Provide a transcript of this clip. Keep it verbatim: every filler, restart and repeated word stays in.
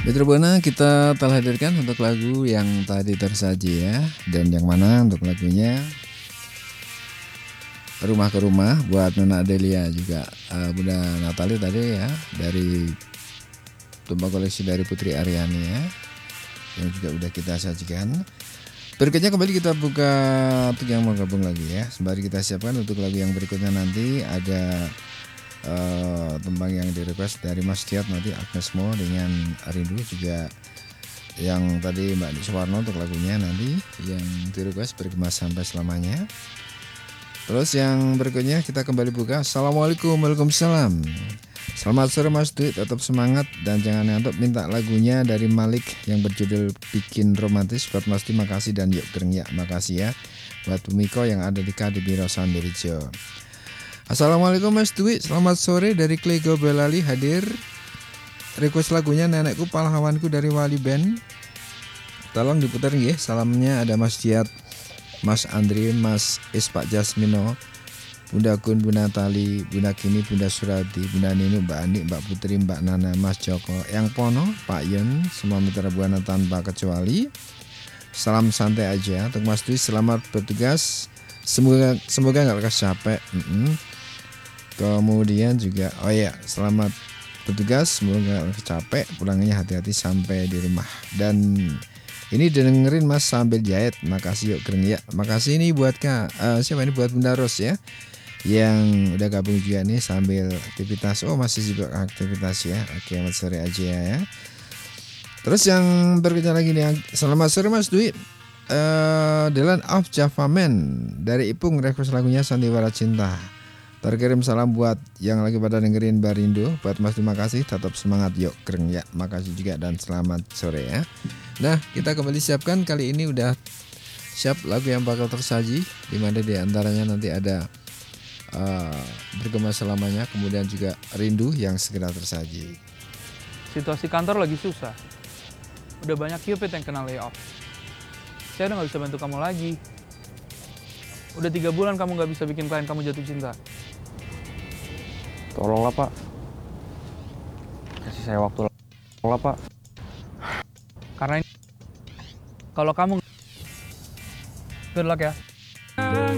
Mitra Buana, kita telah hadirkan untuk lagu yang tadi tersaji ya. Dan yang mana untuk lagunya Rumah ke Rumah buat Nona Adelia juga uh, Bunda Natali tadi ya, dari tumbang koleksi dari Putri Aryani ya, yang juga udah kita sajikan. Berikutnya kembali kita buka untuk yang mau gabung lagi ya. Sembari kita siapkan untuk lagu yang berikutnya, nanti ada Uh, tembang yang di request dari Mas Tiat nanti, Agnes Mo dengan Rindu, juga yang tadi Mbak Suwarno untuk lagunya nanti yang di request Bergema Sampai Selamanya. Terus yang berikutnya kita kembali buka. Assalamualaikum, waalaikumsalam. Selamat sore Mas Dwi, tetap semangat dan jangan ngantuk. Minta lagunya dari Malik yang berjudul Bikin Romantis buat Mas Dwi, makasih, dan yuk gereng ya, makasih ya buat Bumiko yang ada di K D B Rosan Dirijo. Assalamualaikum Mas Dwi, selamat sore dari Klego Belali hadir. Request lagunya Nenekku Pahlawanku dari Wali Band. Tolong diputar ya. Salamnya ada Mas Diat, Mas Andri, Mas Ispak Jasmino, Bunda Gun, Bunda Tali, Bunda Kini, Bunda Surati, Bunda Ninu, Mbak Ani, Mbak Putri, Mbak Nana, Mas Joko, Yang Pono, Pak Yun, semua mitra Buana tanpa kecuali. Salam santai aja untuk Mas Dwi, selamat bertugas. Semoga semoga nggak lekas capek. Mm-mm. Kemudian juga oh ya, selamat bertugas, semoga capek, pulangnya hati-hati sampai di rumah. Dan ini dengerin Mas sambil jahit, makasih yuk gereng ya, makasih. Ini buat Kak uh, siapa ini, buat Bunda Ros ya, yang udah gabung juga nih sambil aktivitas. Oh masih sibuk aktivitas ya, oke, selamat sore aja ya. Terus yang berikutnya lagi nih, selamat sore Mas Dwi, uh, The Land of Java Man dari Ipung, request lagunya Sandiwara Cinta. Terkirim salam buat yang lagi pada dengerin Barindo. Buat Mas, terima kasih, tetap semangat yuk gereng ya, makasih juga dan selamat sore ya. Nah, kita kembali siapkan, kali ini udah siap lagu yang bakal tersaji, dimana diantaranya nanti ada uh, Bergema Selamanya, kemudian juga Rindu yang segera tersaji. Situasi kantor lagi susah, udah banyak Cupid yang kena layoff. Saya udah gak bisa bantu kamu lagi. Udah tiga bulan kamu gak bisa bikin klien kamu jatuh cinta. Tolonglah Pak, kasih saya waktu. Tolonglah Pak. Karena ini, kalau kamu good luck ya.